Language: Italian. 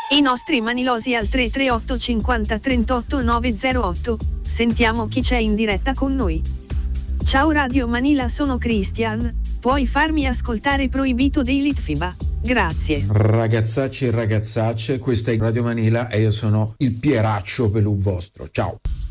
I nostri manilosi al 338 50 38 908. Sentiamo chi c'è in diretta con noi. Ciao Radio Manila, sono Christian. Puoi farmi ascoltare Proibito dei Litfiba? Grazie. Ragazzacci e ragazzacce, questa è Radio Manila e io sono il Pieraccio per vostro. Ciao.